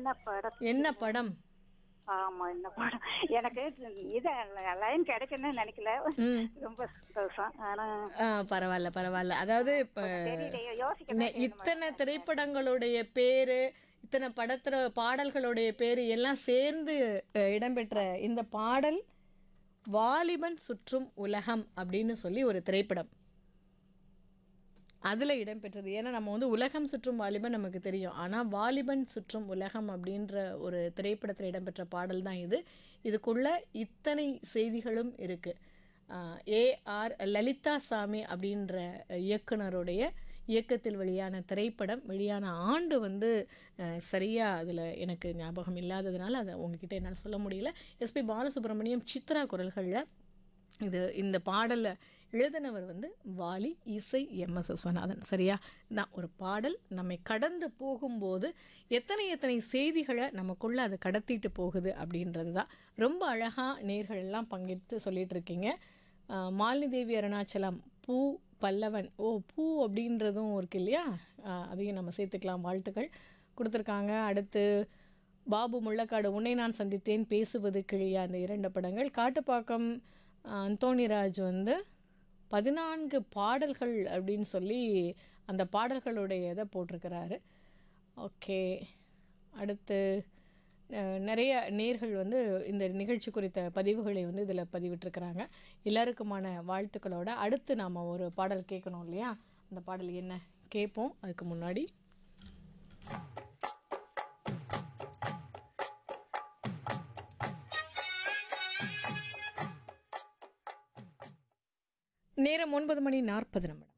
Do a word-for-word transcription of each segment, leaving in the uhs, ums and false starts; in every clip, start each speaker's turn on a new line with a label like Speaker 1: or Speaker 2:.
Speaker 1: என்ன படம்?
Speaker 2: என்ன படம்?
Speaker 1: ஆமா, என்ன படம்? எனக்கு இது லைன் கிடைக்குன்னு நினைக்கல.
Speaker 2: ம்
Speaker 1: ரொம்ப சந்தோஷம். ஆனா
Speaker 2: ஆ, பரவாயில்ல பரவாயில்ல. அதாவது இப்ப
Speaker 1: தெரியலையே, யோசிக்க
Speaker 2: நெ-
Speaker 1: தான் செய்யணும்
Speaker 2: இத்தனை
Speaker 1: மேடம்.
Speaker 2: திரைப்படங்களுடைய பேரு, இத்தனை படத்துல பாடல்களுடைய பேரு எல்லாம் சேர்ந்து அஹ், இடம்பெற்ற இந்த பாடல் வாலிபன் சுற்றும் உலகம் அப்படின்னு சொல்லி ஒரு திரைப்படம். அதில் இடம்பெற்றது. ஏன்னா நம்ம வந்து உலகம் சுற்றும் வாலிபன் நமக்கு தெரியும், ஆனால் வாலிபன் சுற்றும் உலகம் அப்படின்ற ஒரு திரைப்படத்தில் இடம்பெற்ற பாடல் தான் இது. இதுக்குள்ள இத்தனை செய்திகளும் இருக்குது. ஏஆர் லலிதா சாமி அப்படின்ற இயக்குனருடைய இயக்கத்தில் வெளியான திரைப்படம். வெளியான ஆண்டு வந்து அஹ், சரியா அதில் எனக்கு ஞாபகம் இல்லாததுனால அதை உங்ககிட்ட என்னால் சொல்ல முடியல. எஸ்பி பாலசுப்ரமணியம், சித்ரா குரல்களில் இது இந்த பாடலை எழுதினவர் வந்து வாலி, இசை எம் எஸ் விஸ்வநாதன். சரியா தான். ஒரு பாடல் நம்மை கடந்து போகும்போது எத்தனை எத்தனை செய்திகளை நமக்குள்ளே அதை கடத்திட்டு போகுது அப்படின்றது தான். ரொம்ப அழகாக நேர்கள் எல்லாம் பங்கெடுத்து சொல்லிட்டு இருக்கீங்க. அஹ், மாலினி தேவி அருணாச்சலம், பூ பல்லவன், ஓ பூ அப்படின்றதும் இருக்கு இல்லையா, அஹ், அதையும் நம்ம சேர்த்துக்கலாம். வாழ்த்துக்கள் கொடுத்துருக்காங்க. அடுத்து பாபு முள்ளக்காடு, உன்னை நான் சந்தித்தேன், பேசுவது கிளியா, அந்த இரண்டு படங்கள். காட்டுப்பாக்கம் அஹ், அந்தோணிராஜ் வந்து பதினான்கு பாடல்கள் அப்படின்னு சொல்லி அந்த பாடல்களுடைய இதை போட்டிருக்கிறாரு. ஓகே. அடுத்து அஹ், நிறைய நேர்கள் வந்து இந்த நிகழ்ச்சி குறித்த பதிவுகளை வந்து இதில் பதிவிட்டிருக்கிறாங்க. எல்லாருக்குமான வாழ்த்துக்களோட அடுத்து நாம் ஒரு பாடல் கேட்கணும் இல்லையா? அந்த பாடல் என்ன கேட்போம். அதுக்கு முன்னாடி நேரம் ஒன்பது மணி நாற்பது நிமிடம்.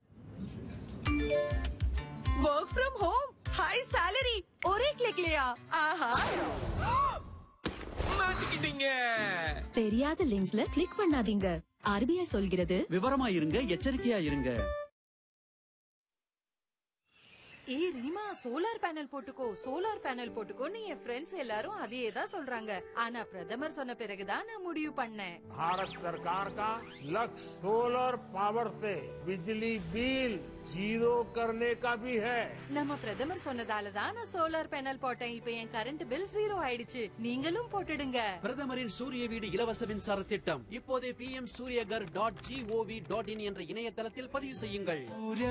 Speaker 3: Work from home, high salary, ஒரே கிளிக்லயா? ஆஹா,
Speaker 4: மாட்டிக்கிட்டீங்க.
Speaker 3: தெரியாத லிங்க்ஸ்ல கிளிக் பண்ணாதீங்க. ஆர்பிஐ சொல்கிறது
Speaker 4: விவரமா இருங்க, எச்சரிக்கையா இருங்க.
Speaker 5: ஏய் ரீமா, சோலார் பேனல் போட்டுக்கோ சோலார் பேனல் போட்டுக்கோன்னு என் ஃப்ரெண்ட்ஸ் எல்லாரும் அதே தான் சொல்றாங்க. ஆனா பிரதமர் சொன்ன பிறகுதான் நான் முடிவு பண்ணேன்.
Speaker 6: भारत सरकार का लक्ष्य सोलर पावर से बिजली बिल जीरो करने का भी है।
Speaker 5: நம்ம பிரதமர் சொன்னதால தான் நான் சோலார் பேனல் போட்டேன். இப்ப என் கரண்ட் பில் ஜீரோ ஆயிடுச்சு. நீங்களும் போட்டுடுங்க.
Speaker 7: பிரதமரின் சூரிய வீடு இலவச மின்சார திட்டம் இப்போதே B M Surya Ghar dot gov dot in என்ற இணையதளத்தில் பதிவு செய்யுங்கள்.